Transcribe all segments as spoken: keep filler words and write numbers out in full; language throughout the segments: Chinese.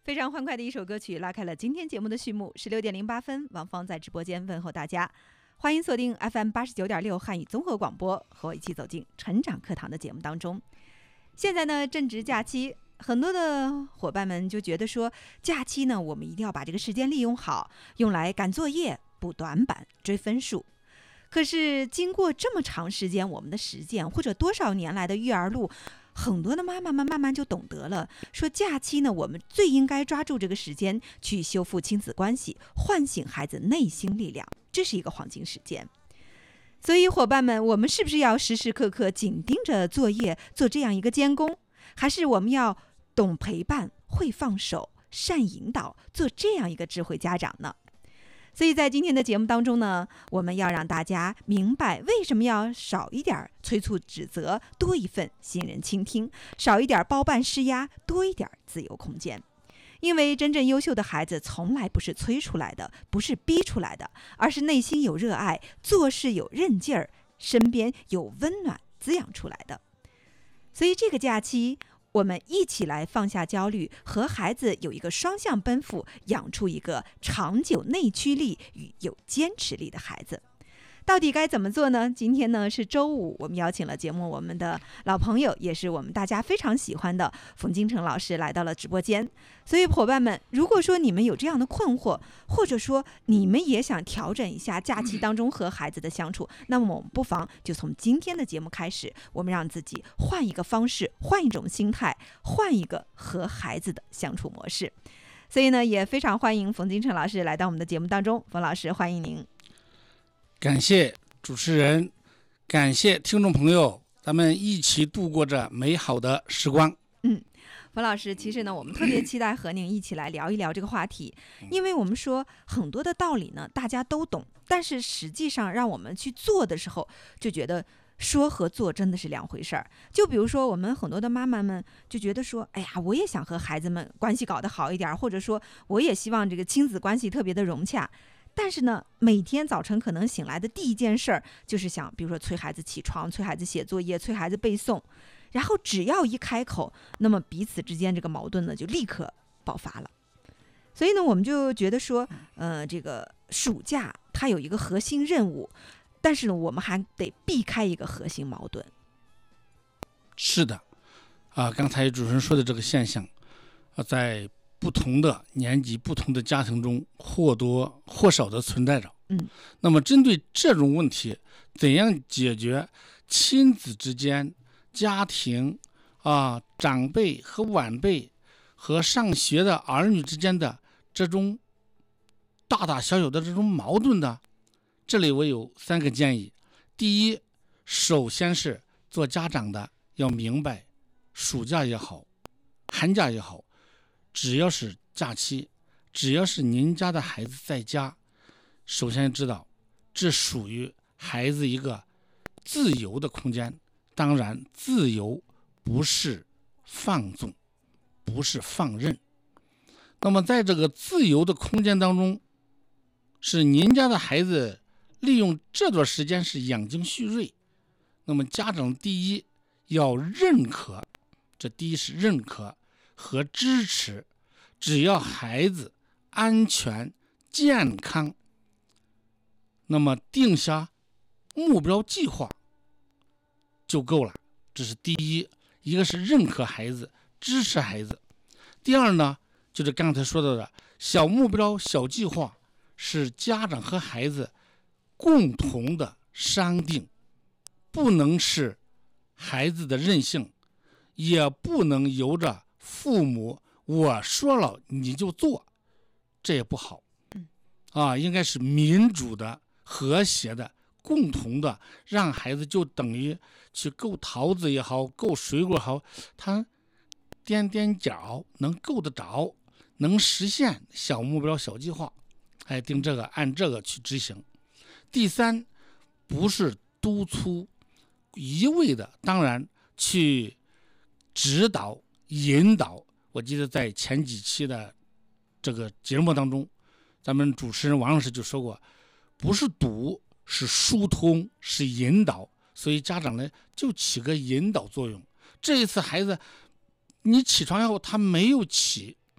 非常欢快的一首歌曲拉开了今天节目的序幕。十六点零八分，王芳在直播间问候大家，欢迎锁定 F M 八十九点六汉语综合广播，和我一起走进成长课堂的节目当中。现在呢，正值假期，很多的伙伴们就觉得说，假期呢，我们一定要把这个时间利用好，用来赶作业、补短板、追分数。可是经过这么长时间我们的实践，或者多少年来的育儿路，很多的妈妈们慢慢就懂得了，说假期呢，我们最应该抓住这个时间去修复亲子关系，唤醒孩子内心力量，这是一个黄金时间。所以伙伴们，我们是不是要时时刻刻紧盯着作业，做这样一个监工，还是我们要懂陪伴、会放手、善引导，做这样一个智慧家长呢？所以在今天的节目当中呢，我们要让大家明白为什么要少一点催促指责，多一份信任倾听，少一点包办施压，多一点自由空间。因为真正优秀的孩子从来不是催出来的，不是逼出来的，而是内心有热爱，做事有韧劲儿，身边有温暖滋养出来的。所以这个假期，我们一起来放下焦虑，和孩子有一个双向奔赴，养出一个长久内驱力与有坚持力的孩子。到底该怎么做呢？今天呢是周五，我们邀请了节目我们的老朋友，也是我们大家非常喜欢的冯金城老师来到了直播间。所以伙伴们，如果说你们有这样的困惑，或者说你们也想调整一下假期当中和孩子的相处，那么我们不妨就从今天的节目开始，我们让自己换一个方式，换一种心态，换一个和孩子的相处模式。所以呢，也非常欢迎冯金城老师来到我们的节目当中。冯老师，欢迎您。 感谢主持人，感谢听众朋友，咱们一起度过这美好的时光。 嗯，冯老师，其实呢，我们特别期待和您一起来聊一聊这个话题，因为我们说很多的道理呢，大家都懂，但是实际上让我们去做的时候，就觉得说和做真的是两回事儿。就比如说，我们很多的妈妈们就觉得说，哎呀，我也想和孩子们关系搞得好一点，或者说我也希望这个亲子关系特别的融洽。但是呢，每天早晨可能醒来的第一件事儿就是想，比如说催孩子起床，催孩子写作业，催孩子背诵，然后只要一开口，那么彼此之间这个矛盾呢就立刻爆发了。所以呢，我们就觉得说，呃，这个暑假它有一个核心任务，但是呢，我们还得避开一个核心矛盾。 是的，啊，刚才主持人说的这个现象，啊，在不同的年级、不同的家庭中或多或少的存在着。 嗯， 那么针对这种问题，怎样解决亲子之间、家庭啊、长辈和晚辈和上学的儿女之间的这种大大小小的这种矛盾呢？这里我有三个建议。第一，首先是做家长的要明白，暑假也好，寒假也好，只要是假期，只要是您家的孩子在家，首先知道这属于孩子一个自由的空间。当然，自由不是放纵，不是放任。那么在这个自由的空间当中，是您家的孩子利用这段时间是养精蓄锐。那么家长第一要认可，这第一是认可和支持，只要孩子安全健康，那么定下目标计划就够了。这是第一，一个是认可孩子，支持孩子。第二呢，就是刚才说到的小目标小计划，是家长和孩子共同的商定，不能是孩子的任性，也不能由着父母我说了你就做，这也不好。啊，应该是民主的、和谐的、共同的，让孩子就等于去够桃子也好，够水果也好，他踮踮脚能够得着，能实现小目标小计划，哎，定这个按这个去执行。第三，不是督促，一味的当然去指导引导。我记得在前几期的这个节目当中，咱们主持人王老师就说过，不是堵，是疏通，是引导。所以家长呢就起个引导作用。这一次孩子你起床以后他没有起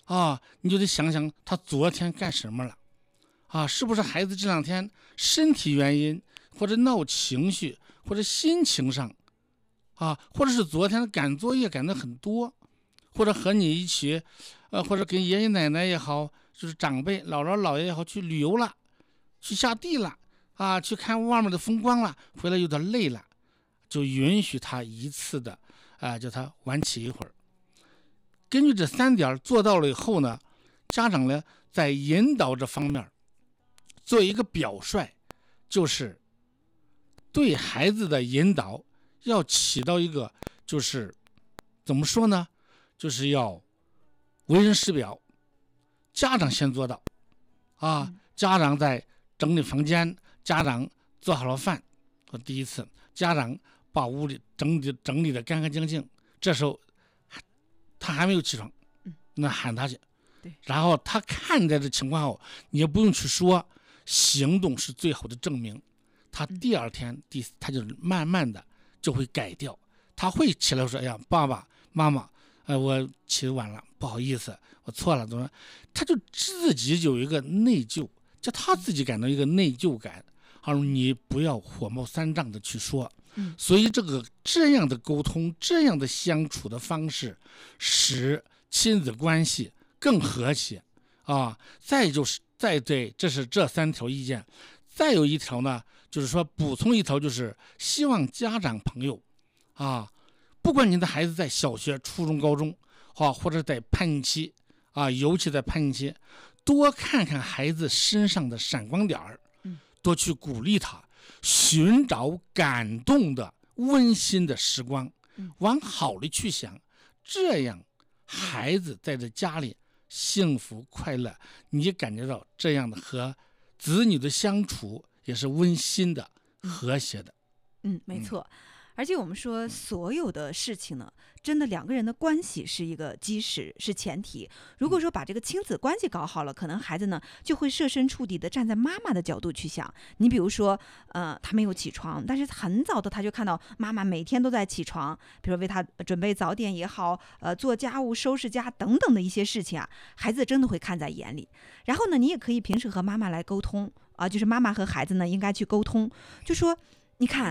啊，你就得想想他昨天干什么了，啊，是不是孩子这两天身体原因，或者闹情绪，或者心情上，啊，或者是昨天赶作业赶得很多，或者和你一起，呃，或者跟爷爷奶奶也好，就是长辈姥姥姥爷也好，去旅游了，去下地了，啊，去看外面的风光了，回来有点累了，就允许他一次的，啊，叫他晚起一会儿。根据这三点做到了以后呢，家长呢在引导这方面做一个表率，就是对孩子的引导要起到一个，就是怎么说呢，就是要为人师表，家长先做到啊，家长在整理房间，家长做好了饭，第一次家长把屋里整理整理的干干净净，这时候他还没有起床，那喊他去，然后他看在这情况后，你也不用去说，行动是最好的证明。他第二天第他就慢慢的就会改掉，他会起来说，哎呀，爸爸妈妈，呃，我起得晚了，不好意思，我错了，怎么？他就自己有一个内疚，就他自己感到一个内疚感，而你不要火冒三丈的去说。所以这个这样的沟通，这样的相处的方式，使亲子关系更和谐啊。再就是再对，这是这三条意见。再有一条呢，就是说补充一条，就是希望家长朋友啊，不管您的孩子在小学、初中、高中啊，或者在叛逆期啊，尤其在叛逆期，多看看孩子身上的闪光点儿，多去鼓励他。寻找感动的温馨的时光，往好里去想，这样孩子在这家里幸福快乐，你感觉到这样的和子女的相处也是温馨的、和谐的。 嗯，没错。嗯，而且我们说所有的事情呢，真的两个人的关系是一个基石，是前提。如果说把这个亲子关系搞好了，可能孩子呢就会设身处地的站在妈妈的角度去想。你比如说，呃，他没有起床，但是很早的他就看到妈妈每天都在起床，比如为他准备早点也好，呃，做家务、收拾家等等的一些事情啊，孩子真的会看在眼里。然后呢，你也可以平时和妈妈来沟通啊，就是妈妈和孩子呢应该去沟通，就说。你看